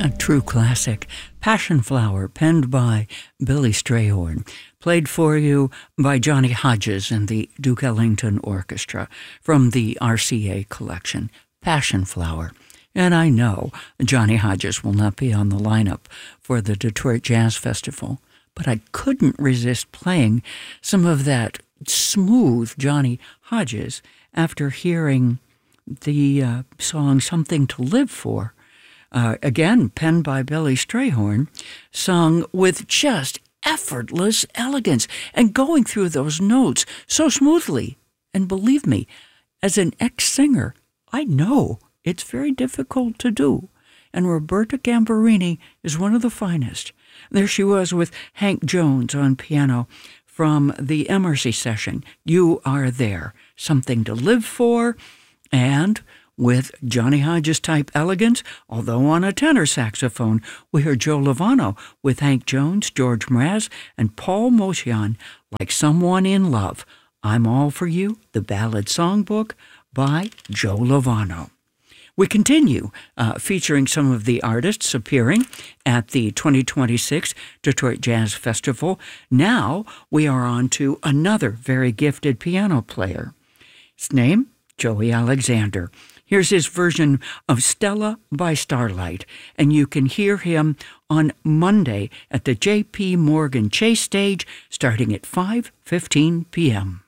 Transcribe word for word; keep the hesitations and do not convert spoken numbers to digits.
A true classic, Passion Flower, penned by Billy Strayhorn, played for you by Johnny Hodges and the Duke Ellington Orchestra from the R C A collection, Passion Flower. And I know Johnny Hodges will not be on the lineup for the Detroit Jazz Festival, but I couldn't resist playing some of that smooth Johnny Hodges after hearing the uh, song Something to Live For. Uh, again, penned by Billy Strayhorn, sung with just effortless elegance and going through those notes so smoothly. And believe me, as an ex-singer, I know it's very difficult to do. And Roberta Gambarini is one of the finest. There she was with Hank Jones on piano from the Emersey session, You Are There, Something to Live For, and with Johnny Hodges-type elegance, although on a tenor saxophone, we heard Joe Lovano with Hank Jones, George Mraz, and Paul Motian, Like Someone in Love. I'm All For You, the Ballad Songbook by Joe Lovano. We continue uh, featuring some of the artists appearing at the twenty twenty-six Detroit Jazz Festival. Now we are on to another very gifted piano player. His name, Joey Alexander. Here's his version of Stella by Starlight, and you can hear him on Monday at the J P Morgan Chase stage starting at five fifteen p.m.